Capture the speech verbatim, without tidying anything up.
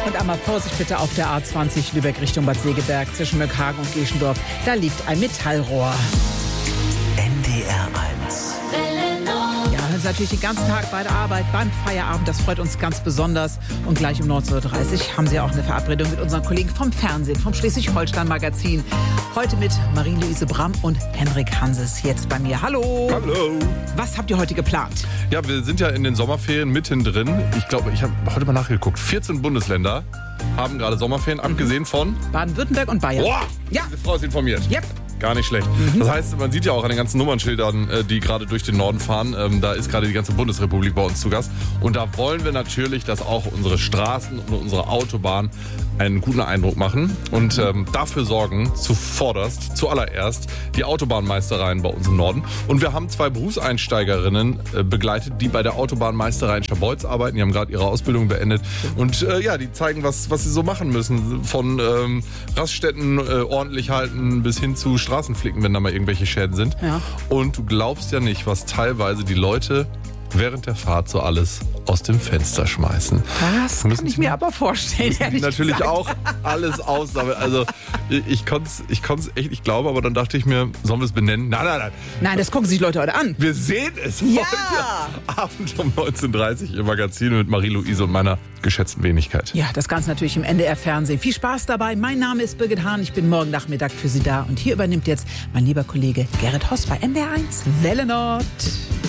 Und einmal Vorsicht bitte auf der A zwanzig Lübeck Richtung Bad Segeberg zwischen Möckhagen und Geschendorf. Da liegt ein Metallrohr. N D R eins. Ja, hören Sie natürlich den ganzen Tag bei der Arbeit, beim Feierabend. Das freut uns ganz besonders. Und gleich um neunzehn Uhr dreißig haben Sie auch eine Verabredung mit unseren Kollegen vom Fernsehen, vom Schleswig-Holstein-Magazin. Heute mit Marie-Louise Bramm und Henrik Hanses jetzt bei mir. Hallo. Hallo. Was habt ihr heute geplant? Ja, wir sind ja in den Sommerferien mittendrin. Ich glaube, ich habe heute mal nachgeguckt. vierzehn Bundesländer haben gerade Sommerferien, mhm. abgesehen von Baden-Württemberg und Bayern. Boah, ja. Diese Frau ist informiert. Yep. Gar nicht schlecht. Mhm. Das heißt, man sieht ja auch an den ganzen Nummernschildern, die gerade durch den Norden fahren, ähm, da ist gerade die ganze Bundesrepublik bei uns zu Gast. Und da wollen wir natürlich, dass auch unsere Straßen und unsere Autobahnen einen guten Eindruck machen. Und ähm, dafür sorgen zuvorderst, zuallererst, die Autobahnmeistereien bei uns im Norden. Und wir haben zwei Berufseinsteigerinnen äh, begleitet, die bei der Autobahnmeisterei in Scharbeutz arbeiten. Die haben gerade ihre Ausbildung beendet. Und äh, ja, die zeigen, was, was sie so machen müssen. Von ähm, Raststätten äh, ordentlich halten bis hin zu Straßenflicken, wenn da mal irgendwelche Schäden sind. Ja. Und du glaubst ja nicht, was teilweise die Leute während der Fahrt so alles aus dem Fenster schmeißen. Das kann ich mir aber vorstellen, ehrlich natürlich gesagt. auch alles aussammeln. Also ich konnte es ich konnt's echt nicht glauben, aber dann dachte ich mir, sollen wir es benennen? Nein, nein, nein. Nein, das gucken sich Leute heute an. Wir sehen es Ja. heute Abend um neunzehn Uhr dreißig im Magazin mit Marie-Louise und meiner geschätzten Wenigkeit. Ja, das Ganze natürlich im N D R-Fernsehen. Viel Spaß dabei. Mein Name ist Birgit Hahn. Ich bin morgen Nachmittag für Sie da. Und hier übernimmt jetzt mein lieber Kollege Gerrit Hoss bei N D R eins Welle Nord.